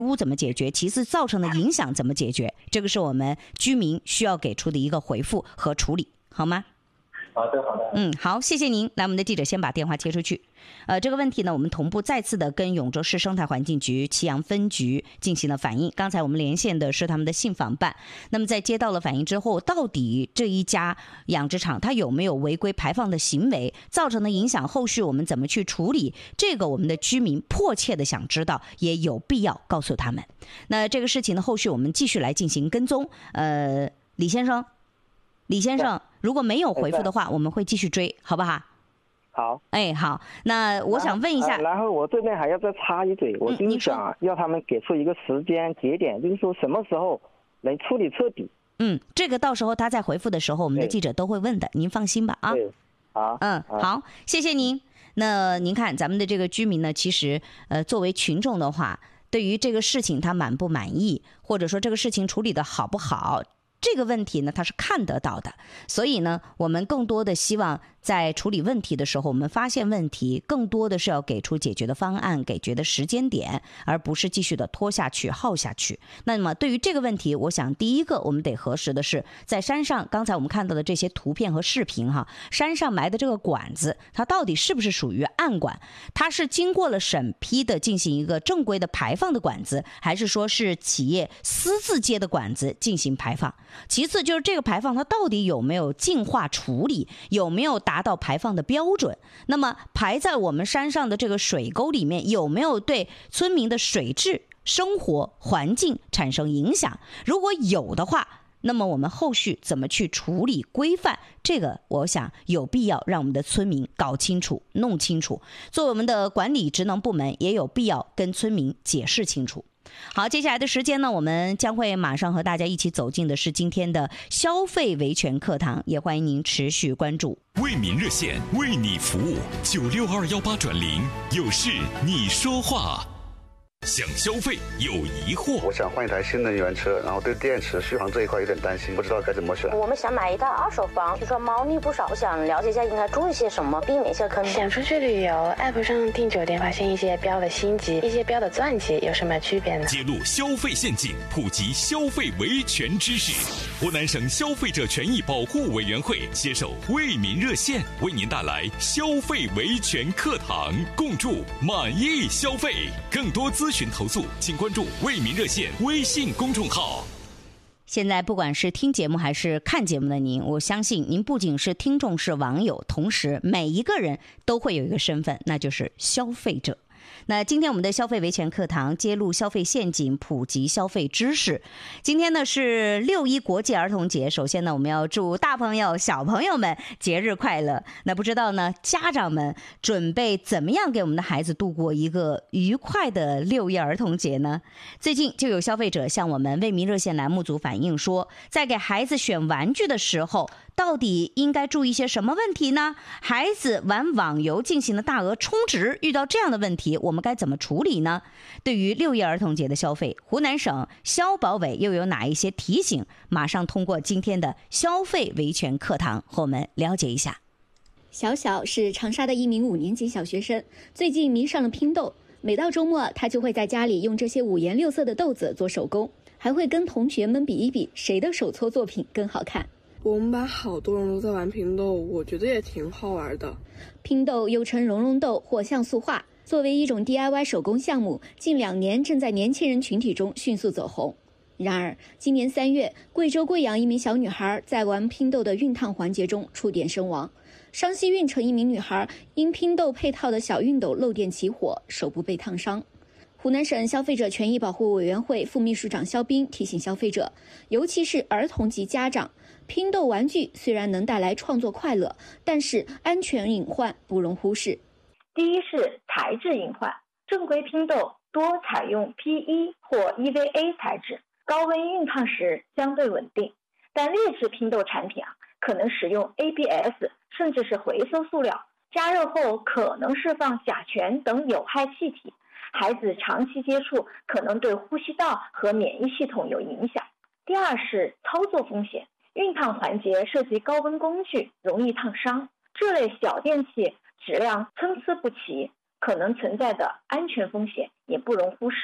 污怎么解决，其次造成的影响怎么解决，这个是我们居民需要给出的一个回复和处理，好吗？ 好的。 好，谢谢您。来，我们的记者先把电话接出去。这个问题呢，我们同步再次的跟永州市生态环境局祁阳分局进行了反映。刚才我们连线的是他们的信访办。那么在接到了反映之后，到底这一家养殖场它有没有违规排放的行为，造成的影响，后续我们怎么去处理？这个我们的居民迫切的想知道，也有必要告诉他们。那这个事情呢，后续我们继续来进行跟踪。李先生，如果没有回复的话，我们会继续追，好不好？ 好。 好。那我想问一下， 然后我这边还要再插一嘴，我就是想要他们给出一个时间节点，就是说什么时候能处理彻底。 这个到时候他在回复的时候，我们的记者都会问的，您放心吧啊。 对，好。 好，谢谢您。那您看咱们的这个居民呢，其实作为群众的话，对于这个事情他满不满意，或者说这个事情处理的好不好，这个问题呢，他是看得到的。所以呢，我们更多的希望在处理问题的时候，我们发现问题，更多的是要给出解决的方案，解决的时间点，而不是继续的拖下去、耗下去。那么对于这个问题，我想第一个我们得核实的是，在山上，刚才我们看到的这些图片和视频山上埋的这个管子，它到底是不是属于暗管？它是经过了审批的进行一个正规的排放的管子，还是说是企业私自接的管子进行排放？其次就是这个排放它到底有没有净化处理，有没有达到排放的标准？那么排在我们山上的这个水沟里面，有没有对村民的水质、生活环境产生影响？如果有的话，那么我们后续怎么去处理规范？这个我想有必要让我们的村民搞清楚、弄清楚。作为我们的管理职能部门，也有必要跟村民解释清楚。好，接下来的时间呢，我们将会马上和大家一起走进的是今天的消费维权课堂，也欢迎您持续关注。 为民热线为你服务，96218转0，有事你说话。想消费有疑惑， 我想换一台新能源车，然后对电池续航这一块有点担心，不知道该怎么选。 我们想买一套二手房，据说猫腻不少，我想了解一下应该注意些什么，避免一些坑。 想出去旅游 ，App 上订酒店发现一些标的星级，一些标的钻级，有什么区别呢？ 揭露消费陷阱，普及消费维权知识。湖南省消费者权益保护委员会携手为民热线，为您带来消费维权课堂，共筑满意消费。更多咨询投诉，请关注为民热线微信公众号。 现在不管是听节目还是看节目的您，我相信您不仅是听众，是网友，同时每一个人都会有一个身份，那就是消费者。那今天我们的消费维权课堂揭露消费陷阱，普及消费知识。今天呢是6·1国际儿童节，首先呢我们要祝大朋友小朋友们节日快乐。那不知道呢家长们准备怎么样给我们的孩子度过一个愉快的6·1儿童节呢？最近就有消费者向我们为民热线栏目组反映说，在给孩子选玩具的时候，到底应该注意些什么问题呢？孩子玩网游进行了大额充值，遇到这样的问题，我们该怎么处理呢？对于6·1儿童节的消费，湖南省消保委又有哪一些提醒？马上通过今天的消费维权课堂和我们了解一下。 小小是长沙的一名5年级小学生，最近迷上了拼豆，每到周末他就会在家里用这些5颜6色的豆子做手工，还会跟同学们比一比谁的手搓作品更好看。 我们班好多人都在玩拼豆，我觉得也挺好玩的。 拼豆又称熔融豆或像素画，作为一种 DIY 手工项目，近2年正在年轻人群体中迅速走红。然而，今年3月，贵州贵阳一名小女孩在玩拼豆的熨烫环节中触电身亡。山西运城一名女孩因拼豆配套的小熨斗漏电起火，手部被烫伤。湖南省消费者权益保护委员会副秘书长肖斌提醒消费者，尤其是儿童及家长，拼豆玩具虽然能带来创作快乐，但是安全隐患不容忽视。 第一是材质隐患，正规拼豆多采用 PE 或 EVA 材质，高温熨烫时相对稳定，但劣质拼豆产品可能使用 ABS 甚至是回收塑料，加热后可能释放甲醛等有害气体，孩子长期接触可能对呼吸道和免疫系统有影响。第二是操作风险，熨烫环节涉及高温工具，容易烫伤，这类小电器质量参差不齐，可能存在的安全风险也不容忽视。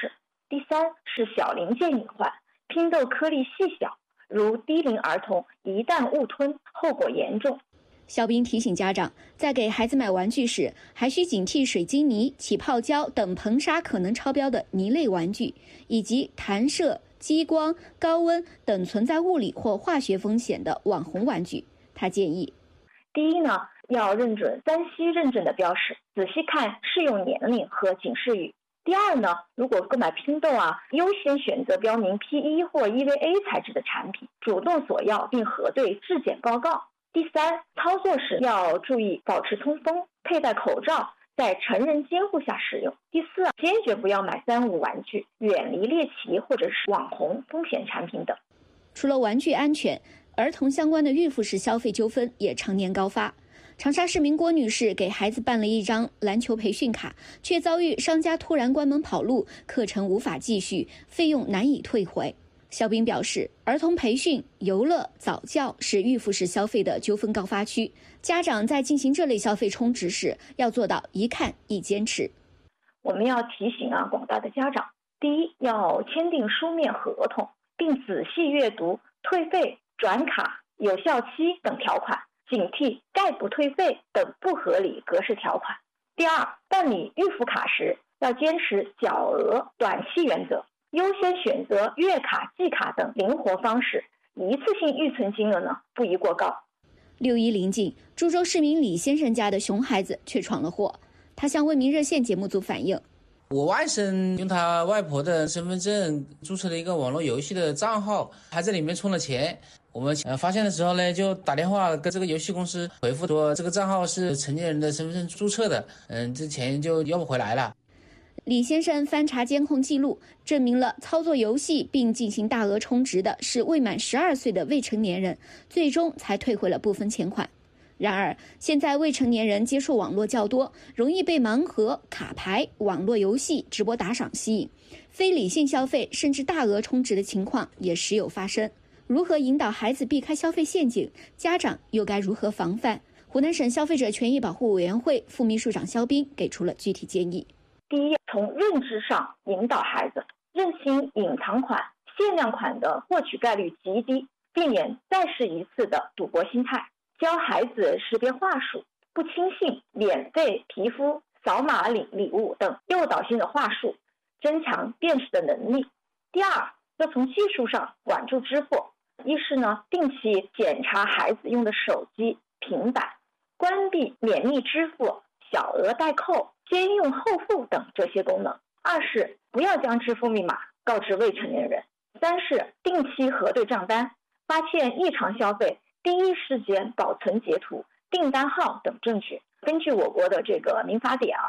第三是小零件隐患，拼豆颗粒细小，如低龄儿童一旦误吞，后果严重。 肖斌提醒家长，在给孩子买玩具时，还需警惕水晶泥、起泡胶等硼砂可能超标的泥类玩具，以及弹射、激光、高温等存在物理或化学风险的网红玩具。他建议， 第一呢，要认准3C 认证的标识，仔细看适用年龄和警示语。第二呢，如果购买拼豆优先选择标明 P1 或 EVA 材质的产品，主动索要并核对质检报告。第三，操作时要注意保持通风，佩戴口罩，在成人监护下使用。第四，坚决不要买3、5玩具，远离猎奇或者是网红风险产品等。 除了玩具安全，儿童相关的预付式消费纠纷也常年高发。长沙市民郭女士给孩子办了一张篮球培训卡，却遭遇商家突然关门跑路，课程无法继续，费用难以退回。肖斌表示，儿童培训、游乐、早教是预付式消费的纠纷高发区，家长在进行这类消费充值时，要做到一看一坚持。 我们要提醒广大的家长，第一，要签订书面合同，并仔细阅读退费、转卡、有效期等条款，警惕概不退费等不合理格式条款。第二，办理预付卡时要坚持小额短期原则，优先选择月卡、季卡等灵活方式，一次性预存金额不宜过高。 6·1临近，株洲市民李先生家的熊孩子却闯了祸。他向为民热线节目组反映， 我外甥用他外婆的身份证注册了一个网络游戏的账号，还在里面充了钱。我们发现的时候呢，就打电话跟这个游戏公司回复说，这个账号是成年人的身份证注册的，这钱就要不回来了。 李先生翻查监控记录，证明了操作游戏并进行大额充值的是未满12岁的未成年人，最终才退回了部分钱款。然而，现在未成年人接触网络较多，容易被盲盒、卡牌、网络游戏、直播打赏吸引，非理性消费甚至大额充值的情况也时有发生。如何引导孩子避开消费陷阱？家长又该如何防范？湖南省消费者权益保护委员会副秘书长肖斌给出了具体建议。 第一，从认知上引导孩子认清隐藏款、限量款的获取概率极低，避免再试一次的赌博心态。教孩子识别话术，不轻信免费、皮肤、扫码领礼物等诱导性的话术，增强辨识的能力。第二，要从技术上管住支付。一是定期检查孩子用的手机、平板，关闭免密支付、小额代扣、先用后付等这些功能。二是不要将支付密码告知未成年人。三是定期核对账单，发现异常消费，第一时间保存截图、订单号等证据。根据我国的这个民法典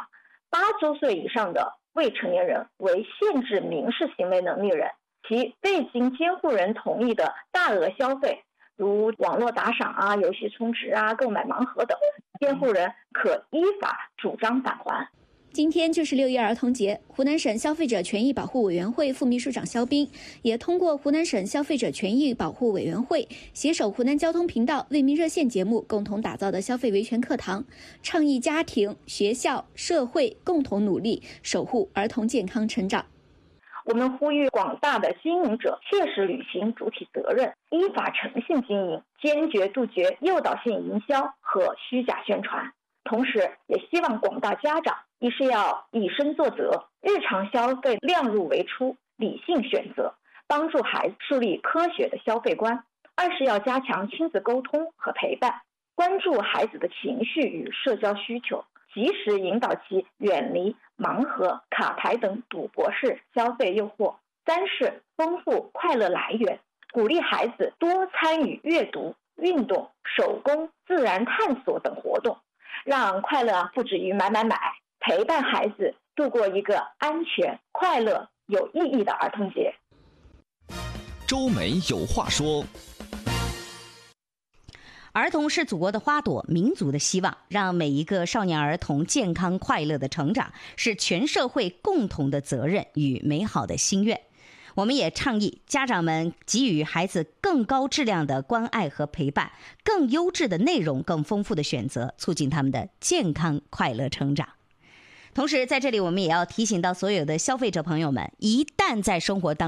8周岁以上的未成年人为限制民事行为能力人，其未经监护人同意的大额消费，如网络打赏游戏充值购买盲盒等，监护人可依法主张返还。 今天就是6·1儿童节，湖南省消费者权益保护委员会副秘书长肖斌也通过湖南省消费者权益保护委员会携手湖南交通频道为民热线节目共同打造的消费维权课堂，倡议家庭、学校、社会共同努力，守护儿童健康成长。 我们呼吁广大的经营者切实履行主体责任，依法诚信经营，坚决杜绝诱导性营销和虚假宣传。同时也希望广大家长一是要以身作则，日常消费量入为出，理性选择，帮助孩子树立科学的消费观。二是要加强亲子沟通和陪伴，关注孩子的情绪与社交需求，及时引导其远离盲盒、卡牌等赌博式消费诱惑。三是丰富快乐来源，鼓励孩子多参与阅读、运动、手工、自然探索等活动，让快乐不止于买，陪伴孩子度过一个安全、快乐、有意义的儿童节。 周美有话说。 儿童是祖国的花朵，民族的希望，让每一个少年儿童健康快乐的成长是全社会共同的责任与美好的心愿。我们也倡议家长们给予孩子更高质量的关爱和陪伴，更优质的内容、更丰富的选择，促进他们的健康快乐成长。 同时在这里我们也要提醒到所有的消费者朋友们，一旦在生活当中